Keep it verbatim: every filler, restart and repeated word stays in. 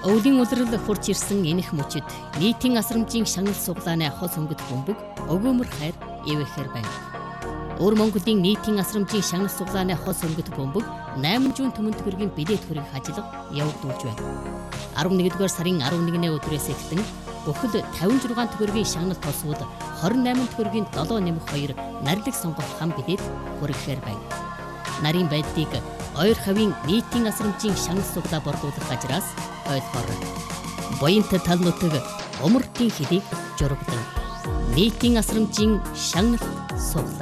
Өвлийн улирал хурж ирсэн энэх мөчид нийтийн асрамжийн шагнал суглааны хос өнгөт бөмбөг өгөөмөр хайр эвэхээр байна. Өвөр Монголын нийтийн асрамжийн шагнал суглааны хос өнгөт бөмбөг найман жуун төмөн төгрөгийн билет хөрөг ажиллах явагдуулж байна. арван нэгдүгээр сарын арван нэгний өдрөөс эхлэн бүхэл тавин зургаан төгрөгийн шагнал тосвол хорин найман төгрөгийн долоо нэмэх хоёр нарлиг сонгох хам билет хүргэхээр байна. Нарийн байдлыг ойр хавийн нийтийн асрамжийн шагнал суглаа борлуулах ажраас ойлгоорой. Буянт тал нутаг умартын хэлийг журагдан нийтийн асрамжийн шагнал суглаа.